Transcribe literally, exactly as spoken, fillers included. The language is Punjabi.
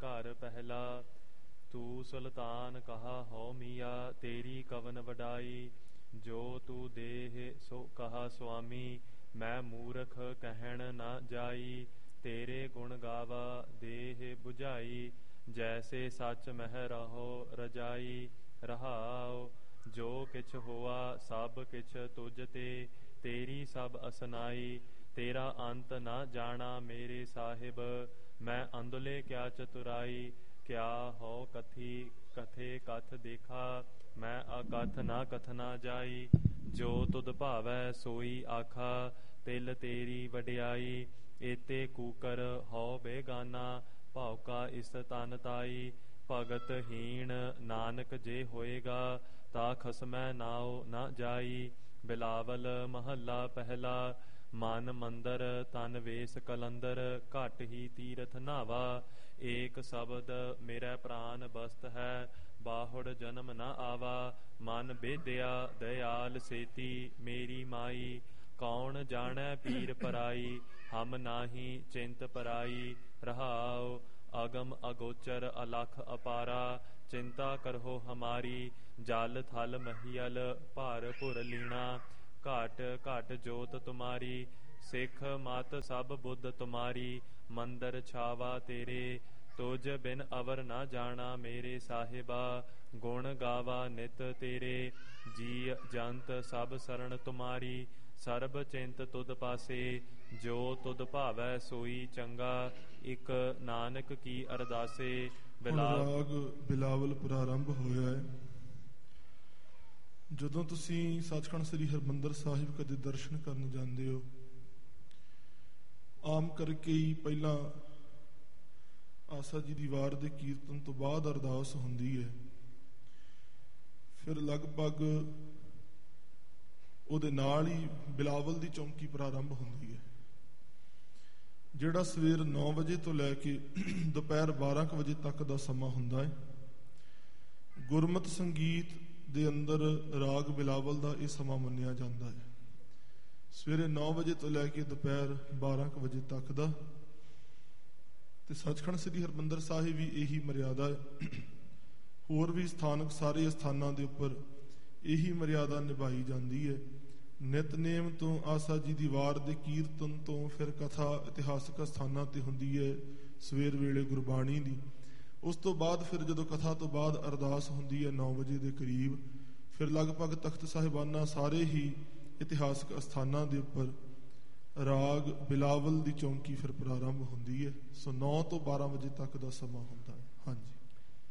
ਘਰ ਪਹਿਲਾ। ਤੂੰ ਸੁਲਤਾਨ ਕਹਾ ਹੋ ਮੀਆਂ, ਤੇਰੀ ਕਵਨ ਵਡਾਈ। ਜੋ ਤੂੰ ਦੇਹ ਸੋ ਕਹਾ ਸੁਆਮੀ, ਮੈਂ ਮੂਰਖ ਕਹਿਣ ਨਾ ਜਾਈ। ਤੇਰੇ ਗੁਣ ਗਾਵਾ ਦੇਹ 부ਝਾਈ, ਜੈਸੇ ਸੱਚ ਮਹਿ ਰਹੋ ਰਜਾਈ। ਰਹਾਉ ਜੋ ਕਿਛ ਹੋਆ ਸਭ ਕਿਛ ਤੁਝ ਤੇ, ਤੇਰੀ ਸਭ ਅਸਨਾਈ। ਤੇਰਾ ਅੰਤ ਨਾ ਜਾਣਾ ਮੇਰੇ ਸਾਹਿਬ, ਮੈਂ ਅੰਧਲੇ ਕਿਆ ਚਤੁਰਾਈ। ਕਿਆ ਹੋ ਕਥੀ ਕਥੇ ਕਥ ਦੇਖਾ, ਮੈਂ ਅਕਥ ਨਾ ਕਥਨਾ ਜਾਈ। ਜੋ ਤੁਧ ਭਾਵੈ ਸੋਈ ਆਖਾ, ਤਿਲ ਤੇਰੀ ਵਡਿਆਈ। ਏਤੇ ਕੂਕਰ ਹੋ ਬੇਗਾਨਾ, ਭੌਕਾ ਇਸ ਤਨ ਤਾਈ। ਭਗਤ ਹੀਣ ਨਾਨਕ ਜੇ ਹੋਏਗਾ, ਤਾ ਖਸਮੈ ਨਾਉ ਨਾ ਜਾਈ। ਬਿਲਾਵਲ ਮਹੱਲਾ ਪਹਿਲਾ। ਮਨ ਮੰਦਰ ਤਨ ਵੇਸ ਕਲੰਦਰ, ਘਟ ਹੀ ਤੀਰਥ ਨਾਵਾ। ਏਕ ਸ਼ਬਦ ਮੇਰੇ ਪ੍ਰਾਨ ਬਸਤ ਹੈ, ਬਾਹੁੜ ਜਨਮ ਨ ਆਵਾ। ਮਨ ਬੇਦਿਆ ਦਇਆਲ ਸੇਤੀ, ਮੇਰੀ ਮਾਈ। ਕੌਣ ਜਾਣੈ ਪੀਰ ਪਰਾਈ, ਹਮ ਨਾਹੀ ਚਿੰਤ ਪਰਾਈ। ਰਹਾਉ ਅਗਮ ਅਗੋਚਰ ਅਲਖ ਅਪਾਰਾ, ਚਿੰਤਾ ਕਰਹੁ ਹਮਾਰੀ। ਜਲ ਥਲ ਮਹੀਅਲ ਭਰ ਭੁਰ ਲੀਣਾ, ਘਟ ਘਟ ਜੋਤ ਤੁਮਾਰੀ। ਸਿੱਖ ਮਤ ਸਭ ਬੁੱਧ ਤੁਮਾਰੀ, ਮੰਦਰ ਛਾਵਾ ਤੇਰੇ। ਤੁਝ ਬਿਨ ਅਵਰ ਨਾ ਜਾਣਾ ਮੇਰੇ ਸਾਹਿਬਾ, ਗੁਣ ਗਾਵਾ ਨਿਤ ਤੇਰੇ। ਜੀ ਜੰਤ ਸਭ ਸਰਣ ਤੁਮਾਰੀ, ਸਰਬ ਚਿੰਤ ਤੁਧ ਪਾਸੇ। ਜੋ ਤੁਧ ਭਾਵੈ ਸੋਈ ਚੰਗਾ, ਇਕ ਨਾਨਕ ਕੀ ਅਰਦਾਸੇ। ਰਾਗ ਬਿਲਾਵਲ ਪ੍ਰਾਰੰਭ ਹੋਇਆ ਹੈ। ਜਦੋਂ ਤੁਸੀਂ ਸੱਚਖੰਡ ਸ੍ਰੀ ਹਰਿਮੰਦਰ ਸਾਹਿਬ ਕਦੇ ਦਰਸ਼ਨ ਕਰਨ ਜਾਂਦੇ ਹੋ, ਆਮ ਕਰਕੇ ਹੀ ਪਹਿਲਾਂ ਆਸਾ ਜੀ ਦੀ ਵਾਰ ਦੇ ਕੀਰਤਨ ਤੋਂ ਬਾਅਦ ਅਰਦਾਸ ਹੁੰਦੀ ਹੈ। ਫਿਰ ਲਗਭਗ ਉਹਦੇ ਨਾਲ ਹੀ ਬਿਲਾਵਲ ਦੀ ਚੌਂਕੀ ਪ੍ਰਾਰੰਭ ਹੁੰਦੀ ਹੈ, ਜਿਹੜਾ ਸਵੇਰ ਨੌ ਵਜੇ ਤੋਂ ਲੈ ਕੇ ਦੁਪਹਿਰ ਬਾਰਾਂ ਕੁ ਵਜੇ ਤੱਕ ਦਾ ਸਮਾਂ ਹੁੰਦਾ ਹੈ। ਗੁਰਮਤਿ ਸੰਗੀਤ ਦੇ ਅੰਦਰ ਰਾਗ ਬਿਲਾਵਲ ਦਾ ਇਹ ਸਮਾਂ ਮੰਨਿਆ ਜਾਂਦਾ ਹੈ, ਸਵੇਰੇ ਨੌ ਵਜੇ ਤੋਂ ਲੈ ਕੇ ਦੁਪਹਿਰ ਬਾਰਾਂ ਕੁ ਵਜੇ ਤੱਕ ਦਾ। ਤੇ ਸੱਚਖੰਡ ਸ੍ਰੀ ਹਰਿਮੰਦਰ ਸਾਹਿਬ ਵੀ ਇਹੀ ਮਰਿਆਦਾ ਹੈ। ਹੋਰ ਵੀ ਸਥਾਨਕ ਸਾਰੇ ਸਥਾਨਾਂ ਦੇ ਉੱਪਰ ਇਹੀ ਮਰਿਆਦਾ ਨਿਭਾਈ ਜਾਂਦੀ ਹੈ। ਨਿਤਨੇਮ ਤੋਂ ਆਸਾ ਜੀ ਦੀ ਵਾਰ ਦੇ ਕੀਰਤਨ ਤੋਂ ਫਿਰ ਕਥਾ ਇਤਿਹਾਸਕ ਸਥਾਨਾਂ ਤੇ ਹੁੰਦੀ ਹੈ ਸਵੇਰ ਵੇਲੇ ਗੁਰਬਾਣੀ ਦੀ। ਉਸ ਤੋਂ ਬਾਅਦ ਫਿਰ ਜਦੋਂ ਕਥਾ ਤੋਂ ਬਾਅਦ ਅਰਦਾਸ ਹੁੰਦੀ ਹੈ ਨੌ ਵਜੇ ਦੇ ਕਰੀਬ, ਫਿਰ ਲਗਭਗ ਤਖਤ ਸਾਹਿਬਾਨਾ ਸਾਰੇ ਹੀ ਇਤਿਹਾਸਕ ਅਸਥਾਨਾਂ ਦੇ ਉੱਪਰ ਰਾਗ ਬਿਲਾਵਲ ਦੀ ਚੌਂਕੀ ਫਿਰ ਪ੍ਰਾਰੰਭ ਹੁੰਦੀ ਹੈ। ਸੋ ਨੌ ਤੋਂ ਬਾਰਾਂ ਵਜੇ ਤੱਕ ਦਾ ਸਮਾਂ ਹੁੰਦਾ ਹੈ। ਹਾਂਜੀ।